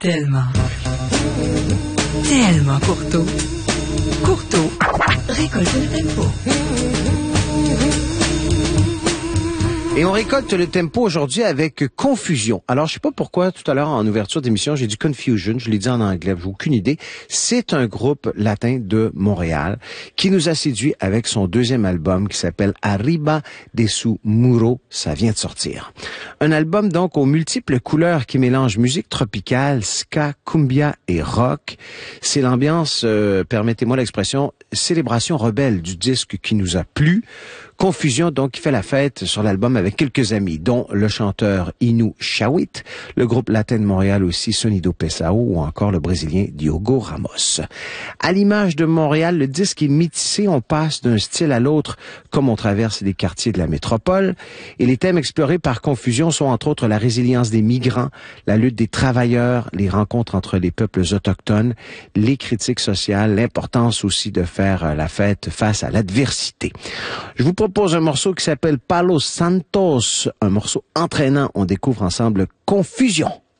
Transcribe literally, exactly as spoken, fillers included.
Tellement. Tellement courteau. Courteau. Récolte le tempo. Et on récolte le tempo aujourd'hui avec Confusion. Alors, je sais pas pourquoi, tout à l'heure, en ouverture d'émission, j'ai dit Confusion, je l'ai dit en anglais, j'ai aucune idée. C'est un groupe latin de Montréal qui nous a séduit avec son deuxième album qui s'appelle Arriba de su muro. Ça vient de sortir. Un album, donc, aux multiples couleurs qui mélange musique tropicale, ska, cumbia et rock. C'est l'ambiance, euh, permettez-moi l'expression, célébration rebelle du disque qui nous a plu. Confusion, donc, qui fait la fête sur l'album avec quelques amis, dont le chanteur Inu Shawit, le groupe latin de Montréal aussi Sonido Pessoa ou encore le Brésilien Diogo Ramos. À l'image de Montréal, le disque est métissé, on passe d'un style à l'autre comme on traverse les quartiers de la métropole. Et les thèmes explorés par Confusion sont entre autres la résilience des migrants, la lutte des travailleurs, les rencontres entre les peuples autochtones, les critiques sociales, l'importance aussi de faire la fête face à l'adversité. Je vous propose un morceau qui s'appelle Palo Santos, un morceau entraînant. On découvre ensemble Confusion.